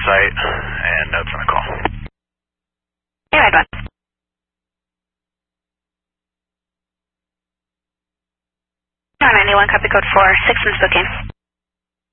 site and notes on the call. Hey, Red One. 91, copy code 4, 6 in Spokane.